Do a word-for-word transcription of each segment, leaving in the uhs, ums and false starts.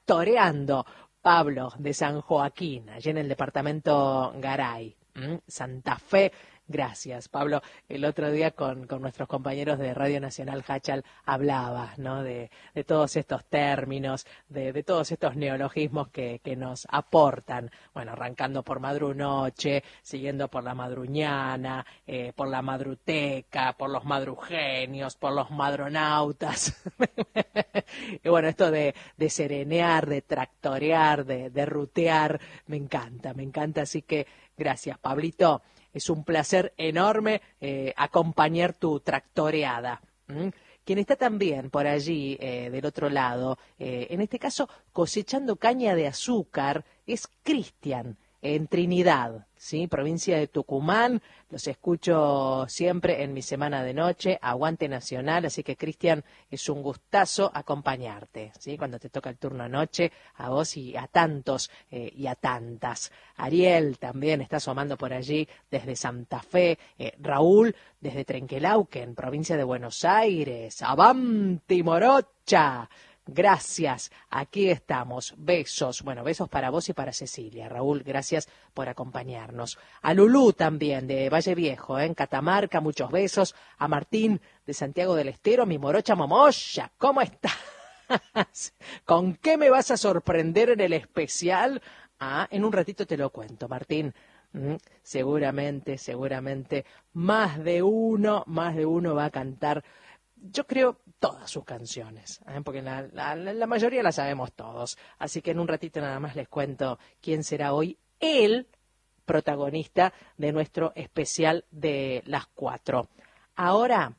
tractoreando. Pablo de San Joaquín, allí en el departamento Garay, ¿Mm? Santa Fe. Gracias, Pablo. El otro día con, con nuestros compañeros de Radio Nacional Hachal hablaba, ¿no? de, de todos estos términos, de, de todos estos neologismos que, que nos aportan. Bueno, arrancando por madrunoche, siguiendo por la madruñana, eh, por la madruteca, por los madrugenios, por los madronautas. Y bueno, esto de, de serenear, de tractorear, de, de rutear, me encanta, me encanta. Así que gracias, Pablito. Es un placer enorme eh, acompañar tu tractoreada. ¿Mm? Quien está también por allí, eh, del otro lado, eh, en este caso cosechando caña de azúcar, es Cristian, en Trinidad, ¿sí? Provincia de Tucumán. Los escucho siempre en mi semana de noche, Aguante Nacional, así que Cristian, es un gustazo acompañarte, ¿sí? Cuando te toca el turno anoche, a vos y a tantos eh, y a tantas. Ariel también está asomando por allí desde Santa Fe, eh, Raúl desde Trenquelauquen, provincia de Buenos Aires, Avanti Morocha. Gracias, aquí estamos, besos, bueno, besos para vos y para Cecilia. Raúl, gracias por acompañarnos. A Lulú también, de Valle Viejo, ¿eh? En Catamarca, muchos besos. A Martín, de Santiago del Estero, mi morocha momoya, ¿cómo estás? ¿Con qué me vas a sorprender en el especial? Ah, en un ratito te lo cuento, Martín. Mm, seguramente, seguramente, más de uno, más de uno va a cantar, yo creo, todas sus canciones, ¿eh? Porque la, la, la mayoría la sabemos todos. Así que en un ratito nada más les cuento quién será hoy el protagonista de nuestro especial de las cuatro. Ahora,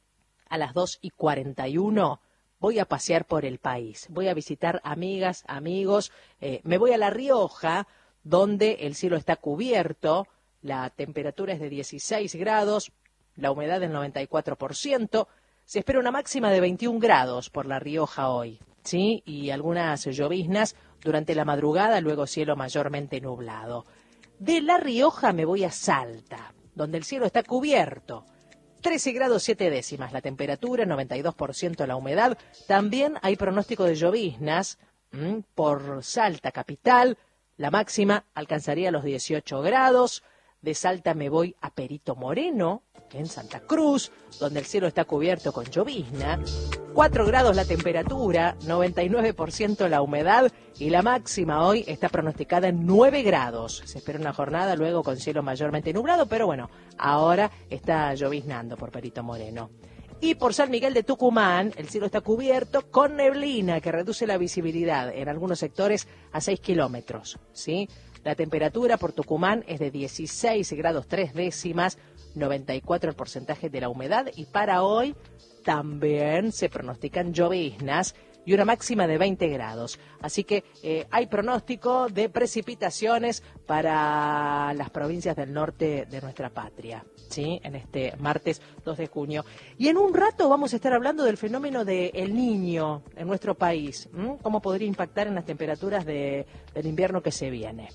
a las dos y cuarenta y uno, voy a pasear por el país. Voy a visitar amigas, amigos. Eh, me voy a La Rioja, donde el cielo está cubierto, la temperatura es de dieciséis grados, la humedad del noventa y cuatro por ciento. Se espera una máxima de veintiún grados por La Rioja hoy, ¿sí? Y algunas lloviznas durante la madrugada, luego cielo mayormente nublado. De La Rioja me voy a Salta, donde el cielo está cubierto. trece grados siete décimas la temperatura, noventa y dos por ciento la humedad. También hay pronóstico de lloviznas ¿m? por Salta capital. La máxima alcanzaría los dieciocho grados. De Salta me voy a Perito Moreno, en Santa Cruz, donde el cielo está cubierto con llovizna. cuatro grados la temperatura, noventa y nueve por ciento la humedad y la máxima hoy está pronosticada en nueve grados. Se espera una jornada luego con cielo mayormente nublado, pero bueno, ahora está lloviznando por Perito Moreno. Y por San Miguel de Tucumán, el cielo está cubierto con neblina que reduce la visibilidad en algunos sectores a seis kilómetros, ¿sí? La temperatura por Tucumán es de dieciséis grados tres décimas, noventa y cuatro el porcentaje de la humedad y para hoy también se pronostican lloviznas y una máxima de veinte grados. Así que eh, hay pronóstico de precipitaciones para las provincias del norte de nuestra patria, ¿sí? En este martes dos de junio. Y en un rato vamos a estar hablando del fenómeno del Niño en nuestro país, ¿m? Cómo podría impactar en las temperaturas de, del invierno que se viene.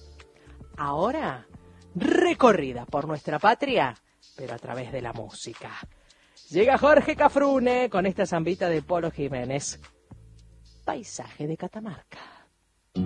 Ahora, recorrida por nuestra patria, pero a través de la música. Llega Jorge Cafrune con esta zambita de Polo Jiménez. Paisaje de Catamarca.